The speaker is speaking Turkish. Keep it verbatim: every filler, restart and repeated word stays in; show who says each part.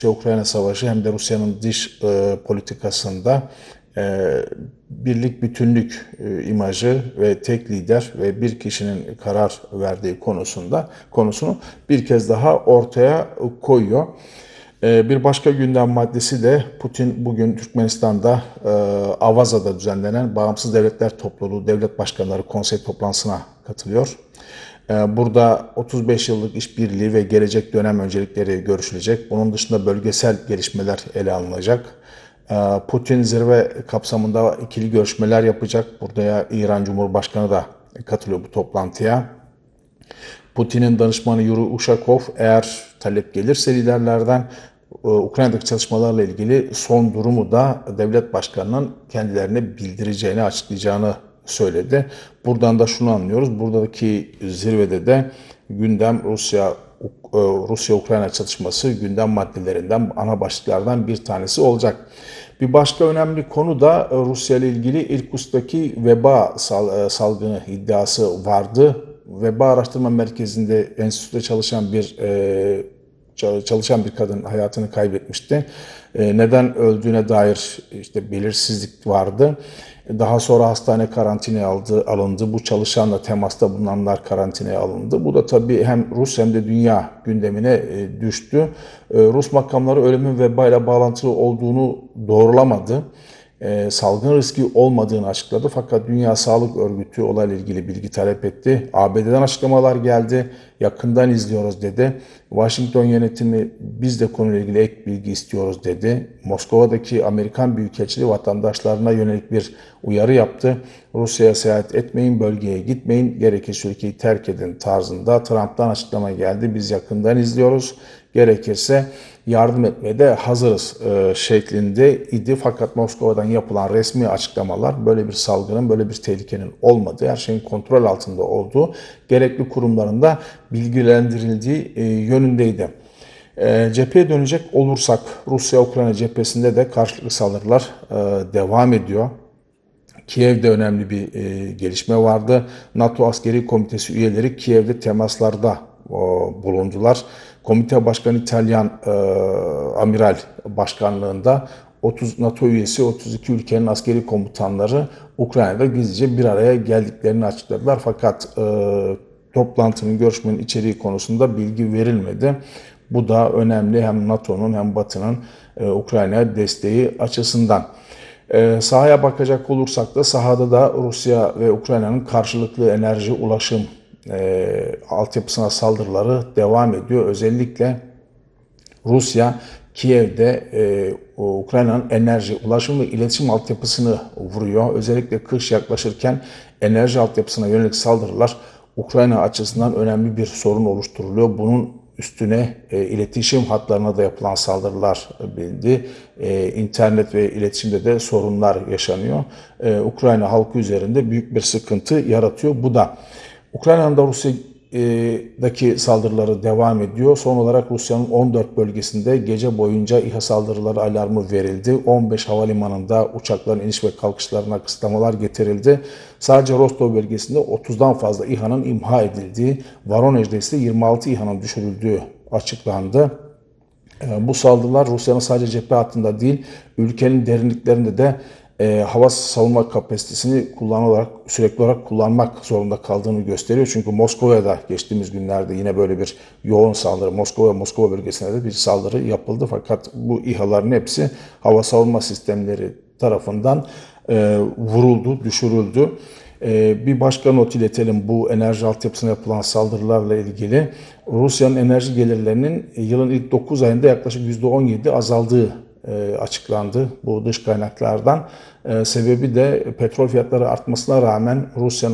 Speaker 1: Rusya-Ukrayna savaşı hem de Rusya'nın dış e, politikasında e, birlik, bütünlük e, imajı ve tek lider ve bir kişinin karar verdiği konusunda konusunu bir kez daha ortaya koyuyor. E, bir başka gündem maddesi de Putin bugün Türkmenistan'da e, Avaza'da düzenlenen Bağımsız Devletler Topluluğu Devlet Başkanları Konsey toplantısına katılıyor. Burada otuz beş yıllık işbirliği ve gelecek dönem öncelikleri görüşülecek. Bunun dışında bölgesel gelişmeler ele alınacak. Putin zirve kapsamında ikili görüşmeler yapacak. Burada ya İran Cumhurbaşkanı da katılıyor bu toplantıya. Putin'in danışmanı Yuri Ushakov eğer talep gelirse liderlerden Ukrayna'daki çalışmalarla ilgili son durumu da devlet başkanının kendilerine bildireceğini, açıklayacağını söyledi. Buradan da şunu anlıyoruz. Buradaki zirvede de gündem Rusya Rusya-Ukrayna çatışması gündem maddelerinden, ana başlıklardan bir tanesi olacak. Bir başka önemli konu da Rusya ile ilgili Irkutsk'taki veba salgını iddiası vardı. Veba Araştırma Merkezi'nde enstitüde çalışan bir çalışan bir kadın hayatını kaybetmişti. Neden öldüğüne dair işte belirsizlik vardı. Daha sonra hastane karantinaya aldı, alındı. Bu çalışanla temasta bulunanlar karantinaya alındı. Bu da tabii hem Rus hem de dünya gündemine düştü. Rus makamları ölümün vebayla bağlantılı olduğunu doğrulamadı. Salgın riski olmadığını açıkladı. Fakat Dünya Sağlık Örgütü olayla ilgili bilgi talep etti. A B D'den açıklamalar geldi. Yakından izliyoruz dedi. Washington yönetimi biz de konuyla ilgili ek bilgi istiyoruz dedi. Moskova'daki Amerikan Büyükelçiliği vatandaşlarına yönelik bir uyarı yaptı. Rusya'ya seyahat etmeyin, bölgeye gitmeyin, gerekirse ülkeyi terk edin tarzında Trump'tan açıklama geldi. Biz yakından izliyoruz. Gerekirse yardım etmeye de hazırız e, şeklinde idi. Fakat Moskova'dan yapılan resmi açıklamalar böyle bir salgının, böyle bir tehlikenin olmadığı, her şeyin kontrol altında olduğu, gerekli kurumlarında bilgilendirildiği e, yönündeydi. E, cepheye dönecek olursak Rusya-Ukrayna cephesinde de karşılıklı saldırılar e, devam ediyor. Kiev'de önemli bir e, gelişme vardı. NATO Askeri Komitesi üyeleri Kiev'de temaslarda o, bulundular. Komite Başkanı İtalyan e, Amiral Başkanlığında otuz NATO üyesi otuz iki ülkenin askeri komutanları Ukrayna'da gizlice bir araya geldiklerini açıkladılar. Fakat e, toplantının, görüşmenin içeriği konusunda bilgi verilmedi. Bu da önemli hem NATO'nun hem Batı'nın e, Ukrayna'ya desteği açısından. E, sahaya bakacak olursak da sahada da Rusya ve Ukrayna'nın karşılıklı enerji ulaşım e, altyapısına saldırıları devam ediyor. Özellikle Rusya Kiev'de e, Ukrayna'nın enerji, ulaşım ve iletişim altyapısını vuruyor. Özellikle kış yaklaşırken enerji altyapısına yönelik saldırılar Ukrayna açısından önemli bir sorun oluşturuluyor. Bunun üstüne e, iletişim hatlarına da yapılan saldırılar bildi. E, internet ve iletişimde de sorunlar yaşanıyor. E, Ukrayna halkı üzerinde büyük bir sıkıntı yaratıyor. Bu da Ukrayna'nın da Rusya'daki saldırıları devam ediyor. Son olarak Rusya'nın on dört bölgesinde gece boyunca İHA saldırıları alarmı verildi. on beş havalimanında uçakların iniş ve kalkışlarına kısıtlamalar getirildi. Sadece Rostov bölgesinde otuzdan fazla İHA'nın imha edildiği, Voronezh'de ise yirmi altı İHA'nın düşürüldüğü açıklandı. Bu saldırılar Rusya'nın sadece cephe hattında değil, ülkenin derinliklerinde de E, hava savunma kapasitesini kullanarak, sürekli olarak kullanmak zorunda kaldığını gösteriyor. Çünkü Moskova'da geçtiğimiz günlerde yine böyle bir yoğun saldırı, Moskova Moskova bölgesine de bir saldırı yapıldı. Fakat bu İHA'ların hepsi hava savunma sistemleri tarafından e, vuruldu, düşürüldü. E, bir başka not iletelim bu enerji altyapısına yapılan saldırılarla ilgili. Rusya'nın enerji gelirlerinin yılın ilk dokuz ayında yaklaşık yüzde on yedi azaldığı açıklandı bu dış kaynaklardan. Sebebi de petrol fiyatları artmasına rağmen Rusya'nın